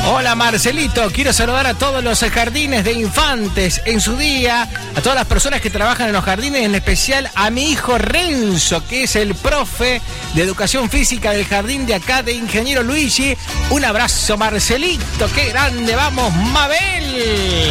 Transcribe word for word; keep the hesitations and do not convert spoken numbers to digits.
Hola Marcelito, quiero saludar a todos los jardines de infantes en su día, a todas las personas que trabajan en los jardines, en especial a mi hijo Renzo, que es el profe de educación física del jardín de acá de Ingeniero Luigi. Un abrazo Marcelito, qué grande, vamos Mabel.